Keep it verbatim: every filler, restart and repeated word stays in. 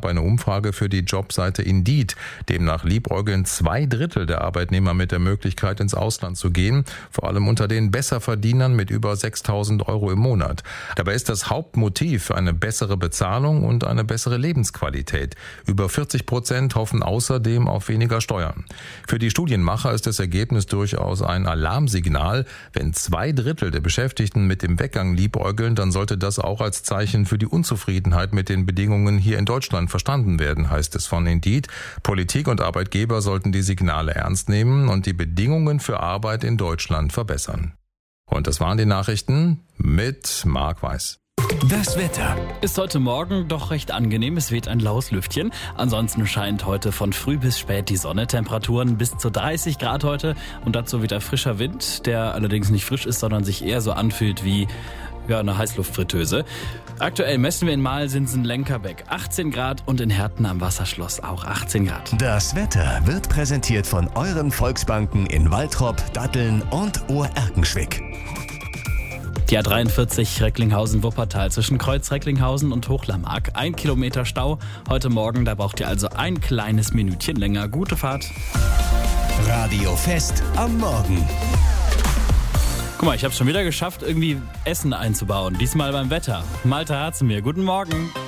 ergab eine Umfrage für die Jobseite Indeed. Demnach liebäugeln zwei Drittel der Arbeitnehmer mit der Möglichkeit, ins Ausland zu gehen, vor allem unter den Besserverdienern mit über sechstausend Euro im Monat. Dabei ist das Hauptmotiv eine bessere Bezahlung und eine bessere Lebensqualität. Über vierzig Prozent hoffen außerdem auf weniger Steuern. Für die Studienmacher ist das Ergebnis durchaus ein Alarmsignal. Wenn zwei Drittel der Beschäftigten mit dem Weggang liebäugeln, dann sollte das auch als Zeichen für die Unzufriedenheit mit den Bedingungen hier in Deutschland verstanden werden, heißt es von Indeed. Politik und Arbeitgeber sollten die Signale ernst nehmen und die Bedingungen für Arbeit in Deutschland verbessern. Und das waren die Nachrichten mit Marc Weiß. Das Wetter ist heute Morgen doch recht angenehm. Es weht ein laues Lüftchen. Ansonsten scheint heute von früh bis spät die Sonne. Temperaturen bis zu dreißig Grad heute und dazu wieder frischer Wind, der allerdings nicht frisch ist, sondern sich eher so anfühlt wie ja, eine Heißluftfritteuse. Aktuell messen wir in Malsinsen-Lenkerbeck achtzehn Grad und in Herten am Wasserschloss auch achtzehn Grad. Das Wetter wird präsentiert von euren Volksbanken in Waltrop, Datteln und Ohr-Erkenschwick. Die A dreiundvierzig Recklinghausen-Wuppertal zwischen Kreuz-Recklinghausen und Hochlammark. Ein Kilometer Stau heute Morgen, da braucht ihr also ein kleines Minütchen länger. Gute Fahrt. Radio Fest am Morgen. Guck mal, ich habe es schon wieder geschafft, irgendwie Essen einzubauen. Diesmal beim Wetter. Malte Herzemir, guten Morgen.